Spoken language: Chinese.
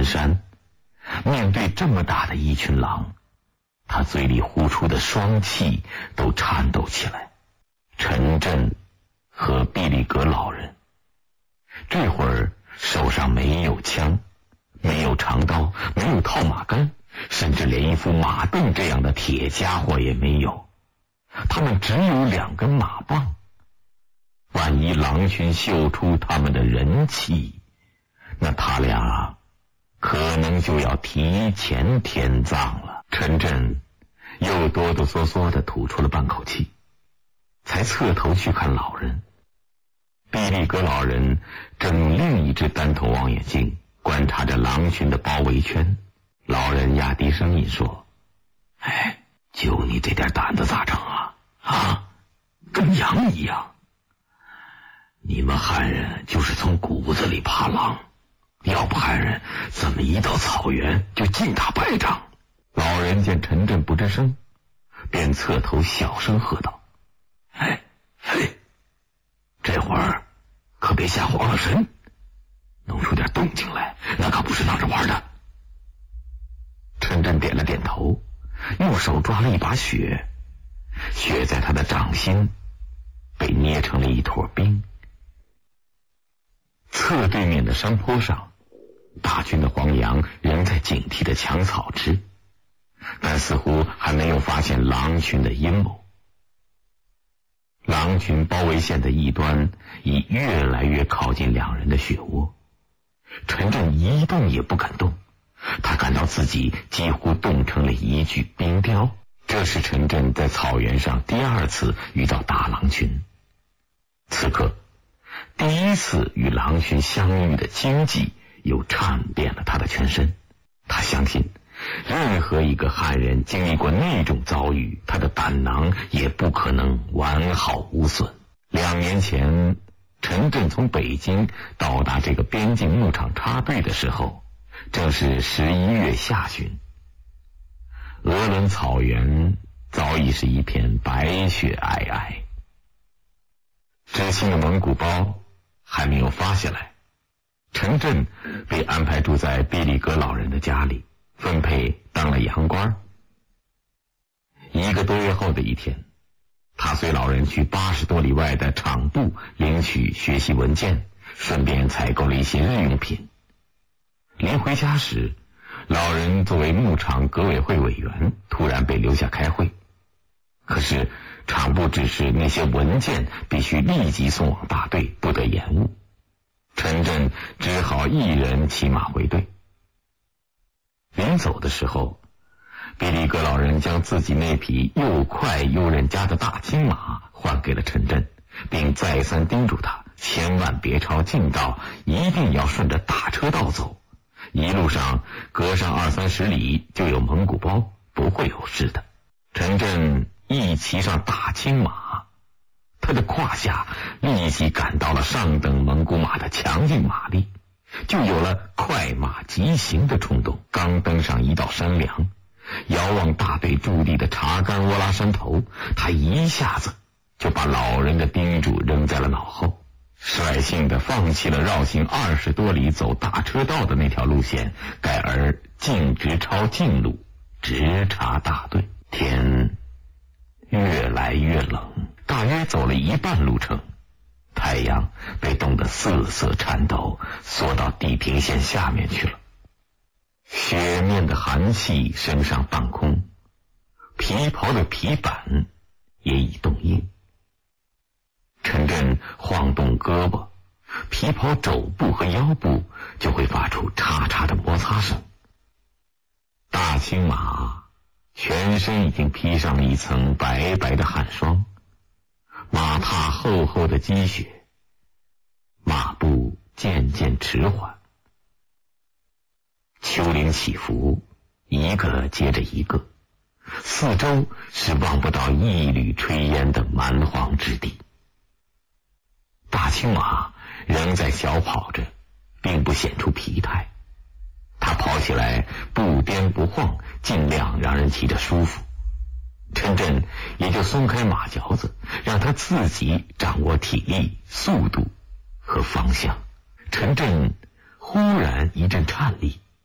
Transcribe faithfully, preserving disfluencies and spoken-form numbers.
山。面对这么大的一群狼，他嘴里呼出的双气都颤抖起来。陈震和毕力格老人这会儿手上没有枪，没有长刀，没有套马杆，甚至连一副马镫这样的铁家伙也没有，他们只有两根马棒。万一狼群嗅出他们的人气，那他俩可能就要提前天葬了。陈震又哆哆嗦嗦地吐出了半口气，才侧头去看老人。毕力格老人正用另一只单筒望远镜观察着狼群的包围圈。老人压低声音说：哎，就你这点胆子咋整啊？啊，跟羊一样。你们汉人就是从骨子里怕狼，要不汉人怎么一到草原就尽打败仗？老人见陈震不吱声，便侧头小声喝道：哎嘿，这会儿可别吓慌了神，弄出点动静来，那可不是闹着玩的。陈震点了点头，用手抓了一把雪，雪在他的掌心被捏成了一坨冰。侧对面的山坡上，大群的黄羊仍在警惕地抢草吃，但似乎还没有发现狼群的阴谋。狼群包围线的一端已越来越靠近两人的血窝，陈震一动也不敢动，他感到自己几乎冻成了一具冰雕。这是陈震在草原上第二次遇到大狼群，此刻第一次与狼群相遇的惊悸又颤遍了他的全身。他相信任何一个汉人经历过那种遭遇，他的胆囊也不可能完好无损。两年前陈震从北京到达这个边境牧场插队的时候，正是十一月下旬，鄂伦草原早已是一片白雪皑皑。知青的蒙古包还没有发下来，陈震被安排住在毕力格老人的家里，分配当了洋官。一个多月后的一天，他随老人去八十多里外的厂部领取学习文件，顺便采购了一些日用品。临回家时，老人作为牧场革委会委员突然被留下开会，可是厂部指示那些文件必须立即送往大队，不得延误。陈震只好一人骑马回队。临走的时候，毕力格老人将自己那匹又快又认家的大青马换给了陈震，并再三叮嘱他千万别抄近道，一定要顺着大车道走，一路上隔上二三十里就有蒙古包，不会有事的。陈震一骑上大青马，他的胯下立即感到了上等蒙古马的强劲马力，就有了快马疾行的冲动。刚登上一道山梁，遥望大队驻地的查干窝拉山头，他一下子就把老人的叮嘱扔在了脑后，率性地放弃了绕行二十多里走大车道的那条路线，改而径直抄近路，直插大队。天越来越冷，大约走了一半路程，太阳被冻得瑟瑟颤抖，缩到地平线下面去了。雪面的寒气升上半空，皮袍的皮板也已冻硬。陈震晃动胳膊，皮袍肘部和腰部就会发出嚓嚓的摩擦声。大青马全身已经披上了一层白白的汗霜，马踏厚厚的积雪，马步渐渐迟缓。丘陵起伏，一个接着一个，四周是望不到一缕炊烟的蛮荒之地。大青马仍在小跑着，并不显出疲态，它跑起来不颠不晃，尽量让人骑着舒服。陈震也就松开马嚼子，让他自己掌握体力、速度和方向。陈震忽然一阵颤栗，